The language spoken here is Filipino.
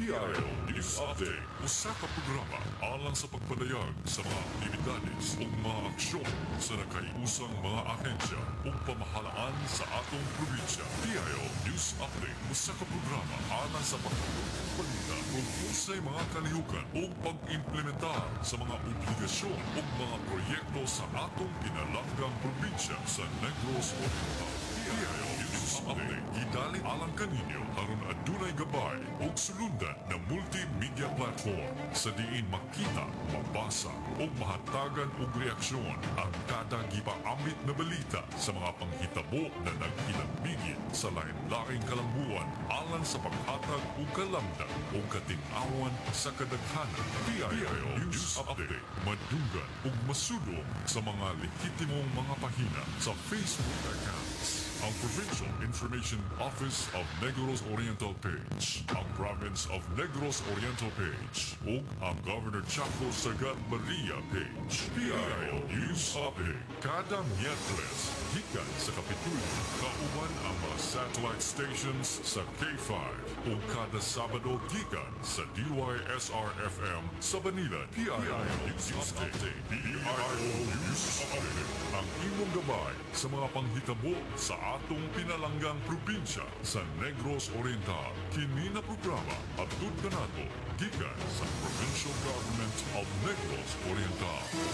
PIO News Update. Usa ka programa alang sa pagpadayag sa mga aktibidades o mga aksyon sa nakaiusang mga ahensya o pamahalaan sa atong probinsya. PIO News Update. Usa ka programa alang sa pagtulong balita o usay mga kalihukan o pag-implementar sa mga obligasyon o mga proyekto sa atong pinalanggang probinsya sa Negros Oriental. PIO News Update. Gidali alang kaninyo aron adunay gabay o sulundan na multimedia platform sa diin makita, mabasa o mahatagan og reaksyon ang kada gipaambit na balita sa mga panghitabo na nagkilambigit sa lain-laing kalambuan alang sa paghatag o kalamdag o kating-awan sa kadaghanan. PIO News Update. Madunggan o masudong sa mga lehitimong mga pahina sa Facebook accounts. Ang Provincial Information Office of Negros Oriental page, ang Province of Negros Oriental page, ug ang Governor Chaco Sagad Maria page. PIO News Update. Kada Miyerkules, gikan sa Kapitulo, kauban ang mga satellite stations sa K5 ug kada Sabado gikan sa DYSR-FM sa Banila. PIO News Update. PIO News Update. Ang imong gabay sa mga panghitabo sa atong pinalanggang probinsya sa Negros Oriental. Kini na programa at nato gikan sa Provincial Government of Negros Oriental.